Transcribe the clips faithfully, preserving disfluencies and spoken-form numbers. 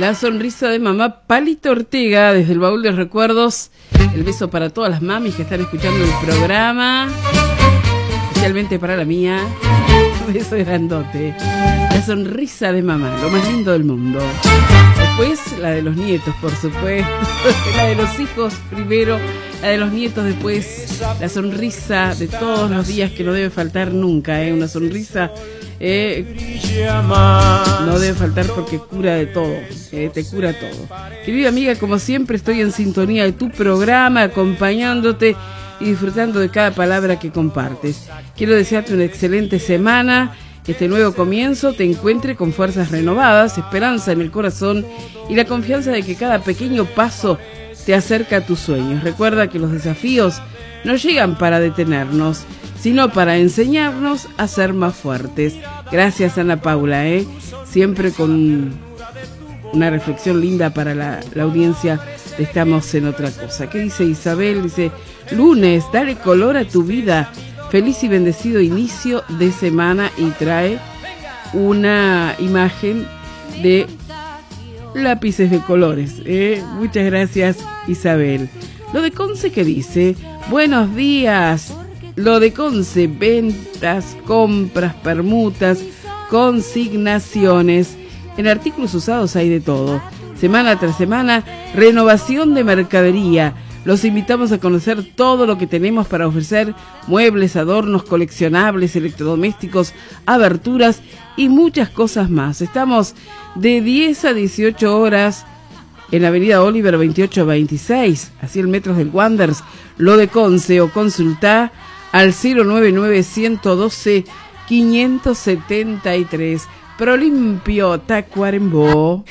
La sonrisa de mamá Palito Ortega desde el baúl de recuerdos. El beso para todas las mamis que están escuchando el programa, especialmente para la mía. Un beso grandote. La sonrisa de mamá, lo más lindo del mundo. Después la de los nietos, por supuesto. La de los hijos primero, la de los nietos después. La sonrisa de todos los días que no debe faltar nunca, ¿eh? Una sonrisa eh, no debe faltar porque cura de todo, eh, te cura todo. Querida amiga, como siempre estoy en sintonía de tu programa, acompañándote y disfrutando de cada palabra que compartes. Quiero desearte una excelente semana, que este nuevo comienzo te encuentre con fuerzas renovadas, esperanza en el corazón y la confianza de que cada pequeño paso te acerca a tus sueños. Recuerda que los desafíos no llegan para detenernos, sino para enseñarnos a ser más fuertes. Gracias, Ana Paula, ¿eh? Siempre con una reflexión linda para la, la audiencia de Estamos en Otra Cosa. ¿Qué dice Isabel? Dice, lunes, dale color a tu vida. Feliz y bendecido inicio de semana, y trae una imagen de lápices de colores. ¿eh? Muchas gracias, Isabel. Lo de Conce, ¿qué dice? Buenos días. Lo de Conce, ventas, compras, permutas, consignaciones. En artículos usados hay de todo. Semana tras semana, renovación de mercadería. Los invitamos a conocer todo lo que tenemos para ofrecer: muebles, adornos, coleccionables, electrodomésticos, aberturas y muchas cosas más. Estamos de diez a dieciocho horas en Avenida Oliver veintiocho veintiséis, a cien metros del Wanderers. Lo de Conce, o consulta al cero nueve nueve, uno uno dos, cinco siete tres. Prolimpio, Tacuarembó.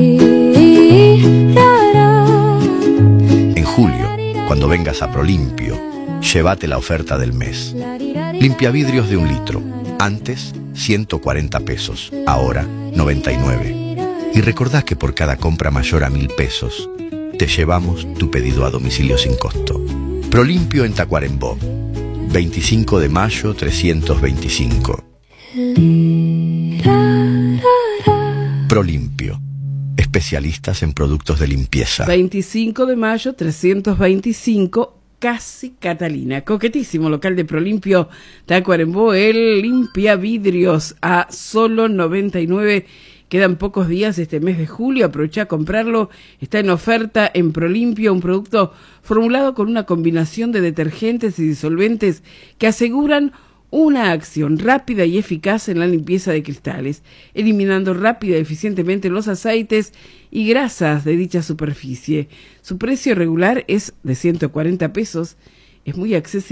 En julio, cuando vengas a Prolimpio, llévate la oferta del mes. Limpia vidrios de un litro. Antes, ciento cuarenta pesos. Ahora, noventa y nueve. Y recordá que por cada compra mayor a mil pesos, te llevamos tu pedido a domicilio sin costo. Prolimpio en Tacuarembó. veinticinco de mayo, trescientos veinticinco. Prolimpio. Especialistas en productos de limpieza. veinticinco de mayo, trescientos veinticinco, Casi Catalina. Coquetísimo local de Prolimpio, Tacuarembó. El limpia vidrios a solo noventa y nueve. Quedan pocos días este mes de julio. Aprovecha a comprarlo. Está en oferta en Prolimpio, un producto formulado con una combinación de detergentes y disolventes que aseguran una acción rápida y eficaz en la limpieza de cristales, eliminando rápida y eficientemente los aceites y grasas de dicha superficie. Su precio regular es de ciento cuarenta pesos. Es muy accesible.